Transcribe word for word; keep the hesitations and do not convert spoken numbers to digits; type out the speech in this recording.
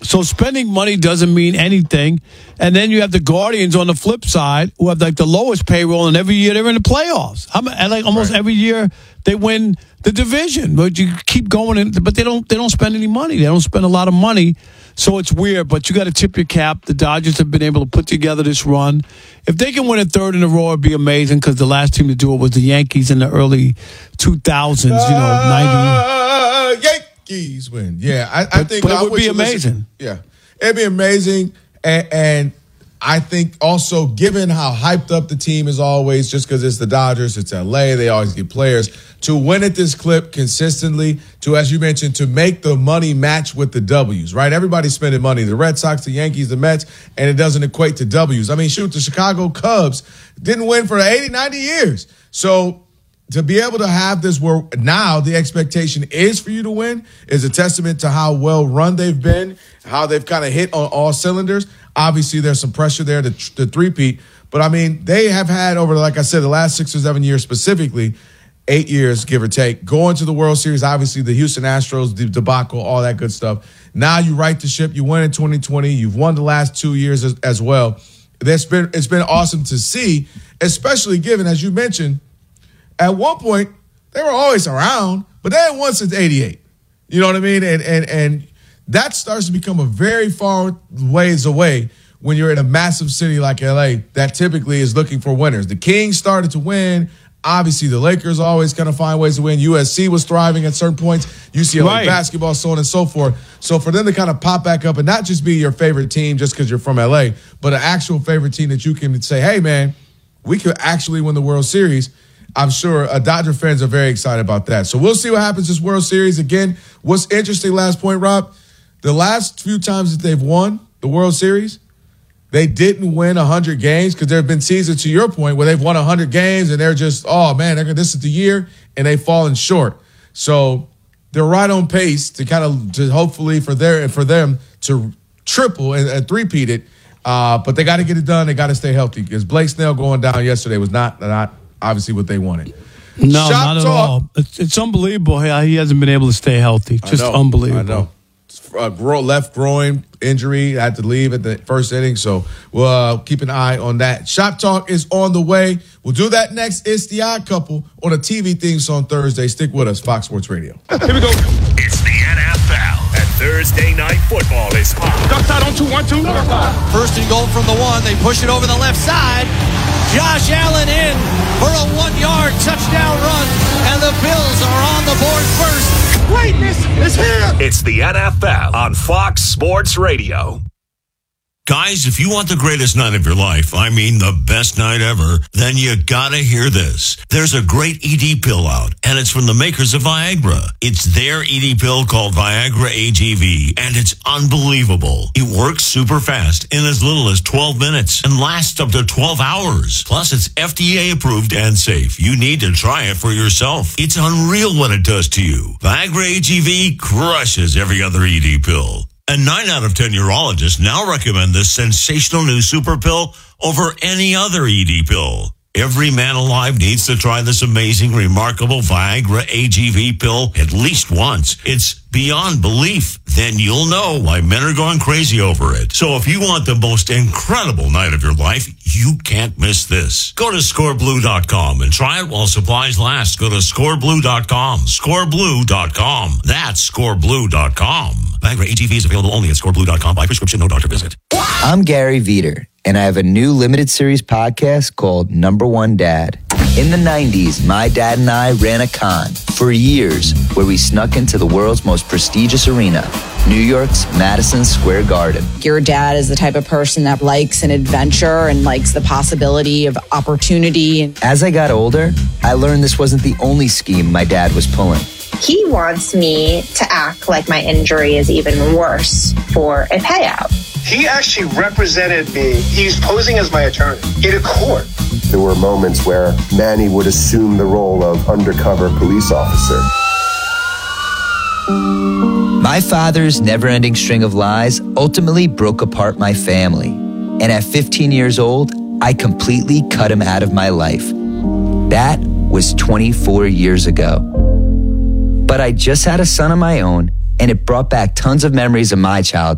So spending money doesn't mean anything. And then you have the Guardians on the flip side, who have like the lowest payroll, and every year they're in the playoffs. I'm, and like almost right. every year they win the division. But you keep going, in, but they don't. They don't spend any money. They don't spend a lot of money. So it's weird. But you got to tip your cap. The Dodgers have been able to put together this run. If they can win a third in a row, it'd be amazing. Because the last team to do it was the Yankees in the early two thousands. You know, ninety. Uh, Yankees win. Yeah, I, I but, think but I it would be amazing. Listen, yeah, it'd be amazing, and, and I think also given how hyped up the team is always, just because it's the Dodgers, it's L A, they always get players to win at this clip consistently. To, as you mentioned, to make the money match with the W's. Right? Everybody's spending money. The Red Sox, the Yankees, the Mets, and it doesn't equate to W's. I mean, shoot, the Chicago Cubs didn't win for eighty, ninety years. So to be able to have this where now the expectation is for you to win is a testament to how well run they've been, how they've kind of hit on all cylinders. Obviously, there's some pressure there to, to three-peat. But, I mean, they have had over, like I said, the last six or seven years specifically, eight years, give or take, going to the World Series, obviously the Houston Astros, the debacle, all that good stuff. Now you right the ship. You win in twenty twenty. You've won the last two years as, as well. That's been, it's been awesome to see, especially given, as you mentioned, at one point, they were always around, but they hadn't won since eighty-eight. You know what I mean? And and and that starts to become a very far ways away when you're in a massive city like L A that typically is looking for winners. The Kings started to win. Obviously, the Lakers always kind of find ways to win. U S C was thriving at certain points. U C L A right. basketball, so on and so forth. So for them to kind of pop back up and not just be your favorite team just because you're from L A, but an actual favorite team that you can say, hey, man, we could actually win the World Series. I'm sure uh, Dodger fans are very excited about that. So we'll see what happens this World Series. Again, what's interesting, last point, Rob, the last few times that they've won the World Series, they didn't win one hundred games because there have been seasons, to your point, where they've won one hundred games and they're just, oh, man, they're, this is the year, and they've fallen short. So they're right on pace to kind of to hopefully for their for them to triple and, and three-peat it. Uh, but they got to get it done. They got to stay healthy because Blake Snell going down yesterday was not not – obviously what they wanted. No, Shop not at talk. all. It's, it's unbelievable how he hasn't been able to stay healthy. Just I know, unbelievable. I know. Uh, grow, left groin injury. Had to leave at the first inning, so we'll uh, keep an eye on that. Shop Talk is on the way. We'll do that next. It's The Odd Couple on a T V theme song Thursday. Stick with us, Fox Sports Radio. Here we go. It's the N F L, and Thursday Night Football is hot. Duck side on two, one, two. First and goal from the one. They push it over the left side. Josh Allen in for a one-yard touchdown run, and the Bills are on the board first. Greatness is here. It's the N F L on Fox Sports Radio. Guys, if you want the greatest night of your life, I mean the best night ever, then you gotta hear this. There's a great E D pill out, and it's from the makers of Viagra. It's their E D pill called Viagra A G V, and it's unbelievable. It works super fast in as little as twelve minutes and lasts up to twelve hours. Plus, it's F D A approved and safe. You need to try it for yourself. It's unreal what it does to you. Viagra A G V crushes every other E D pill. And nine out of ten urologists now recommend this sensational new super pill over any other E D pill. Every man alive needs to try this amazing, remarkable Viagra A G V pill at least once. It's beyond belief. Then you'll know why men are going crazy over it. So if you want the most incredible night of your life, you can't miss this. Go to score blue dot com and try it while supplies last. Go to score blue dot com. score blue dot com. That's score blue dot com. Viagra A G V is available only at score blue dot com by prescription, no doctor visit. I'm Gary Veter, and I have a new limited series podcast called Number One Dad. In the nineties, my dad and I ran a con for years where we snuck into the world's most prestigious arena, New York's Madison Square Garden. Your dad is the type of person that likes an adventure and likes the possibility of opportunity. As I got older, I learned this wasn't the only scheme my dad was pulling. He wants me to act like my injury is even worse for a payout. He actually represented me. He's posing as my attorney in a court. There were moments where Manny would assume the role of undercover police officer. My father's never-ending string of lies ultimately broke apart my family. And at fifteen years old, I completely cut him out of my life. That was twenty-four years ago. But I just had a son of my own, and it brought back tons of memories of my childhood.